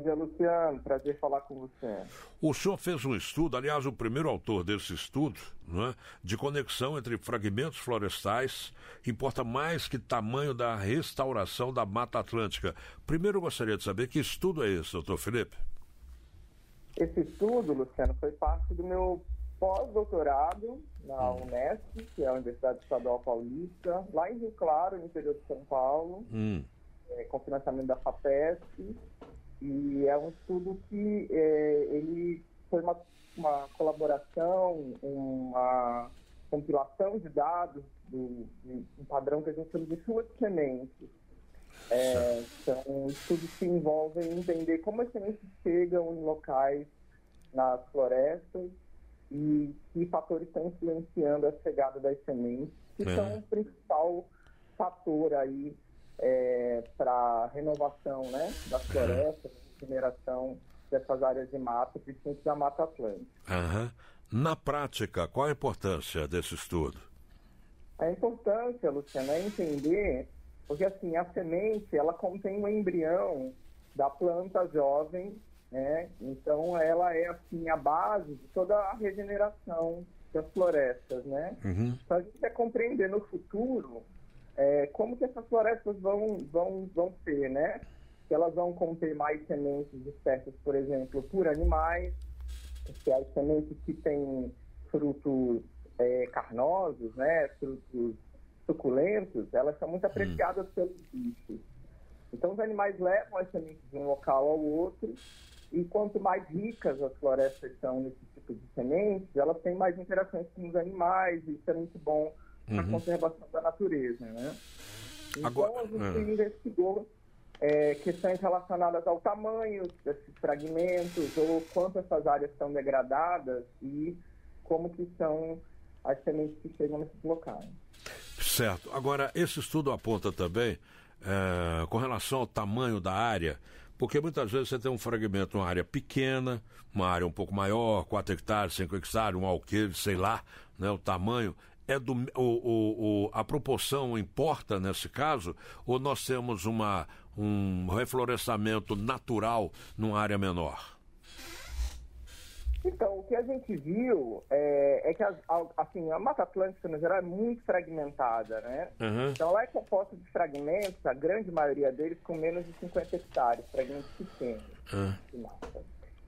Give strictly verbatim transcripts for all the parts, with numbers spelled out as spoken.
dia, Luciano. Prazer falar com você. O senhor fez um estudo, aliás, o primeiro autor desse estudo, não é, de conexão entre fragmentos florestais, importa mais que tamanho da restauração da Mata Atlântica. Primeiro eu gostaria de saber que estudo é esse, doutor Felipe? Esse estudo, Luciano, foi parte do meu pós-doutorado na hum. Unesp, que é a Universidade Estadual Paulista, lá em Rio Claro, no interior de São Paulo, Hum. é, com financiamento da FAPESP. E é um estudo que é, ele foi uma, uma colaboração, uma compilação de dados do, de um padrão que a gente chama de chuva de sementes. É, são estudos que envolvem entender como as sementes chegam em locais nas florestas e que fatores estão influenciando a chegada das sementes, que é. são o principal fator aí É, para a renovação, né, das florestas, regeneração dessas áreas de mata, principalmente da Mata Atlântica. Uhum. Na prática, qual a importância desse estudo? A importância, Luciana, é entender, porque assim, a semente, ela contém um embrião da planta jovem, né, então ela é assim a base de toda a regeneração das florestas, né. Uhum. Então a gente quer compreender no futuro É, como que essas florestas vão, vão, vão ser, né? Se elas vão conter mais sementes dispersas, por exemplo, por animais, se as sementes que têm frutos é, carnosos, né? Frutos suculentos, elas são muito apreciadas pelos bichos. Então, os animais levam as sementes de um local ao outro, e quanto mais ricas as florestas são nesse tipo de sementes, elas têm mais interações com os animais, e isso é muito bom para a uhum. conservação da natureza, né? Então, Agora, a gente é. investigou é, questões relacionadas ao tamanho desses fragmentos, ou quanto essas áreas estão degradadas e como que são as sementes que chegam nesses locais. Certo. Agora, esse estudo aponta também, é, com relação ao tamanho da área, porque muitas vezes você tem um fragmento, uma área pequena, uma área um pouco maior, quatro hectares, cinco hectares, um alqueire, sei lá, né, o tamanho. É do, o, o, o, a proporção importa nesse caso, ou nós temos uma, um reflorestamento natural numa área menor? Então, o que a gente viu é, é que as, assim, a Mata Atlântica, no geral, é muito fragmentada, né? Uhum. Então, ela é composta de fragmentos, a grande maioria deles com menos de cinquenta hectares, fragmentos pequenos uhum. de mata.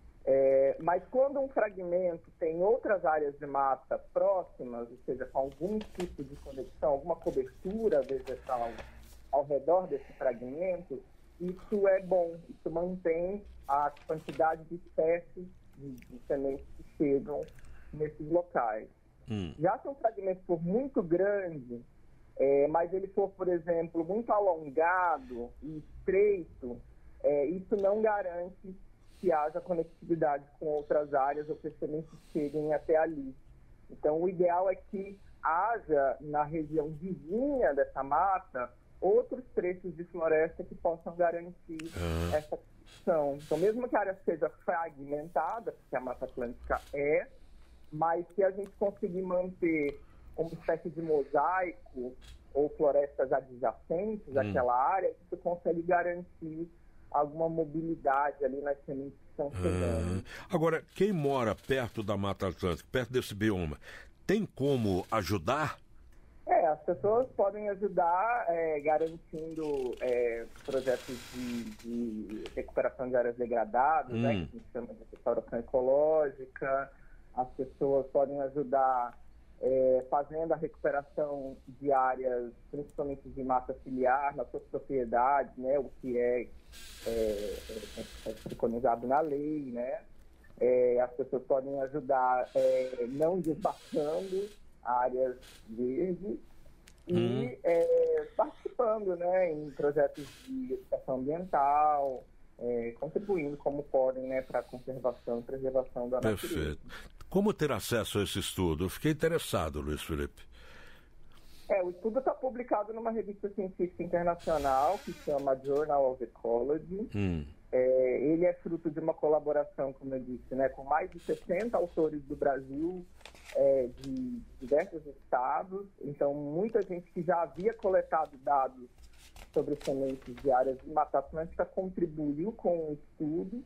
É, mas quando um fragmento tem outras áreas de mata próximas, ou seja, com algum tipo de conexão, alguma cobertura vegetal ao redor desse fragmento, isso é bom, isso mantém a quantidade de espécies de, de sementes que chegam nesses locais. Hum. Já se um fragmento for muito grande, é, mas ele for, por exemplo, muito alongado e estreito, é, isso não garante que haja conectividade com outras áreas ou que as sementes cheguem até ali. Então, o ideal é que haja na região vizinha dessa mata outros trechos de floresta que possam garantir uhum. essa condição. Então, mesmo que a área seja fragmentada, porque a Mata Atlântica é, mas se a gente conseguir manter uma espécie de mosaico ou florestas adjacentes hum. àquela área, isso consegue garantir alguma mobilidade ali nas sementes que estão chegando. Hum. Agora, quem mora perto da Mata Atlântica, perto desse bioma, tem como ajudar? É, as pessoas podem ajudar é, garantindo é, projetos de, de recuperação de áreas degradadas, hum. né, que a gente chama de restauração ecológica. As pessoas podem ajudar é, fazendo a recuperação de áreas, principalmente de mata ciliar, nas suas propriedades, né, o que é, é, é, é preconizado na lei, né. É, as pessoas podem ajudar é, não desbatando áreas verdes e uhum. é, participando, né, em projetos de educação ambiental, é, contribuindo como podem, né, para a conservação e preservação da natureza. Perfeito. Como ter acesso a esse estudo? Eu fiquei interessado, Luiz Felipe. É, o estudo está publicado numa revista científica internacional que chama Journal of Ecology. Hum. É, ele é fruto de uma colaboração, como eu disse, né, com mais de sessenta autores do Brasil, é, de diversos estados. Então, muita gente que já havia coletado dados sobre sementes de áreas de Mata Atlântica contribuiu com o estudo.